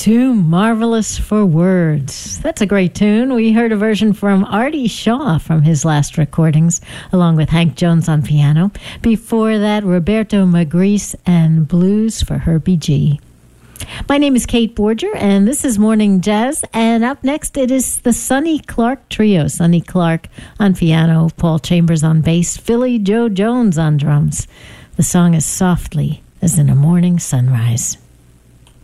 Too Marvelous for Words. That's a great tune. We heard a version from Artie Shaw from his last recordings, along with Hank Jones on piano. Before that, Roberto Magritte and Blues for Herbie G. My name is Kate Borger, and this is Morning Jazz. And up next, it is the Sonny Clark Trio. Sonny Clark on piano, Paul Chambers on bass, Philly Joe Jones on drums. The song is Softly as in a Morning Sunrise.